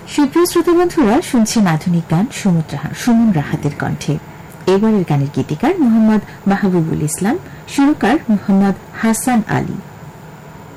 সুপ্রিয় শ্রোতা বন্ধুরা, শুনছেন আধুনিক গান সুমন রাহাতের কণ্ঠে। এবারের গানের গীতিকার মোহাম্মদ মাহবুবুল ইসলাম, সুরকার মোহাম্মদ হাসান আলী।